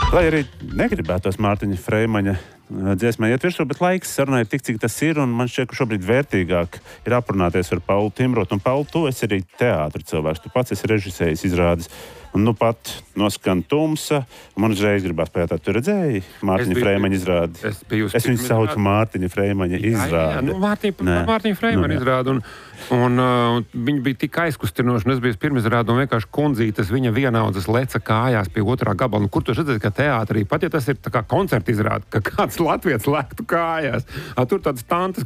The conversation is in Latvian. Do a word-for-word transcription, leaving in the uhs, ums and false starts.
Lai arī negribētos Mārtiņa Freimaņa dziesmai iet virsū, bet laiks sarunai ir tik, cik tas ir, un man šķiet, ka šobrīd vērtīgāk ir aprunāties ar Paulu Timrotu. Un, Pauli, tu esi arī teātra cilvēks, tu pats esi režisējis izrādes, un nu pat noskan tumsa, un man uzreiz gribās pajautāt, tu redzēji Mārtiņa biju, Freimaņa izrādi? Es, biju es viņu saucu izrādi. Mārtiņa Freimaņa izrādi. Jā, jā, nu, Mārtiņa, Mārtiņa Freimaņa nu, izrādi, un, un uh, viņi bija tik aizkustinoši, un es biju pirmizrādi, un vienkārši kundzītes viņa vienaudzes leca kājās pie otrā gabala. Nu, kur tu redzēji, ka teātrī, pat ja tas ir tā kā koncerta izrādi, ka kāds latviets lektu kājās, a, tur tādas tantas,